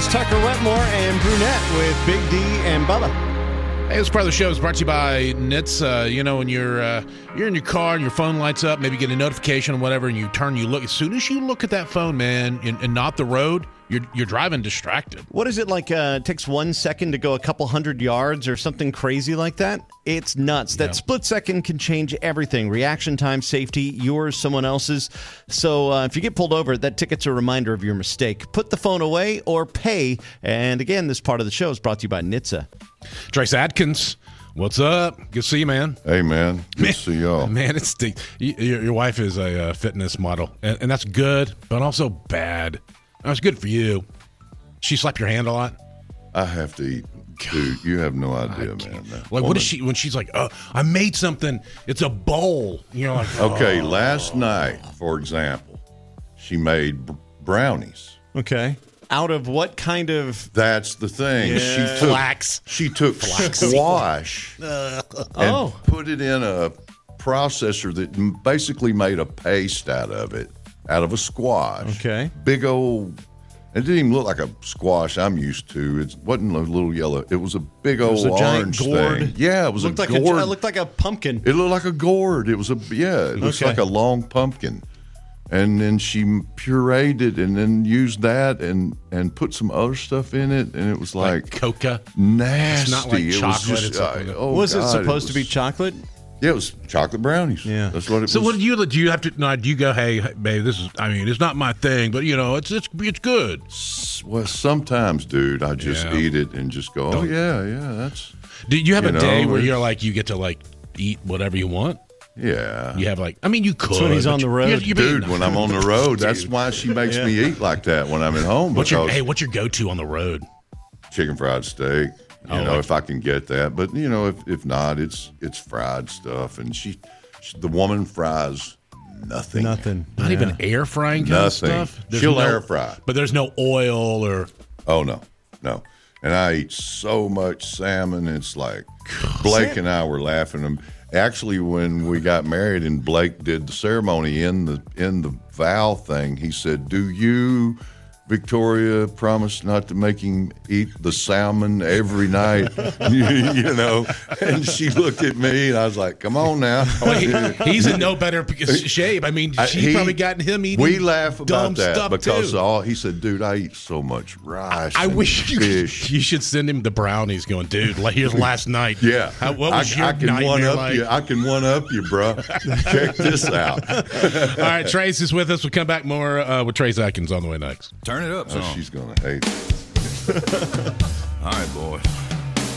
is Tucker Wetmore and Brunette with Big D and Bubba. Hey, this part of the show is brought to you by NHTSA. You know, when you're in your car and your phone lights up, maybe get a notification or whatever, and you turn, you look. As soon as you look at that phone, man, and not the road, you're driving distracted. What is it like? It takes 1 second to go a couple hundred yards or something crazy like that? It's nuts. That split second can change everything. Reaction time, safety, yours, someone else's. So if you get pulled over, that ticket's a reminder of your mistake. Put the phone away or pay. And again, this part of the show is brought to you by NHTSA. Trace Adkins, what's up? Good to see you, man. Hey, man. Good to see y'all. Man, it's your wife is a fitness model, and that's good, but also bad. That's good for you. She slap your hand a lot? I have to eat. Dude, you have no idea, man. Like, what is she, when she's like, oh, I made something, it's a bowl. You're like, okay, last night, for example, she made brownies. Okay. Out of what kind of... That's the thing. Yeah. She took squash and put it in a processor that basically made a paste out of it, out of a squash. Okay. Big old... It didn't even look like a squash I'm used to. It wasn't a little yellow. It was a big old orange thing. Yeah, it was looked a like gourd. It looked like a pumpkin. It looked like a gourd. It was it looks like a long pumpkin. And then she pureed it and then used that and put some other stuff in it. And it was like coca. Nasty. It's not like chocolate. It's just, was it supposed to be chocolate? Yeah, it was chocolate brownies. Yeah. That's what it was. So what do you have to, do you go, hey, babe, it's not my thing, but, it's good. Well, sometimes, dude, I just eat it and just go, that's. Do you have a day where you're like, you get to, like, eat whatever you want? Yeah. You have, like, you could. That's when he's on the road. Dude, when I'm on the road, that's why she makes me eat like that when I'm at home. What's your go-to on the road? Chicken fried steak. If I can get that, but if not, it's fried stuff, and the woman fries nothing. Not even air frying kind of stuff. She'll air fry, but there's no oil or. Oh no. And I eat so much salmon. It's like Blake and I were laughing. Actually, when we got married and Blake did the ceremony in the vow thing, he said, "Do you, Victoria, promise not to make him eat the salmon every night?" And she looked at me, and I was like, "Come on now." He's in no better shape. She probably gotten him eating. We laugh about that because too. He said, "Dude, I eat so much rice." I wish fish. You should send him the brownies. Going, dude, here's last night. Yeah, what was your nightmare like? I can one up you, bro. Check this out. All right, Trace is with us. We'll come back more with Trace Atkins on the way next. Turn it up. She's gonna hate it. All right, boy.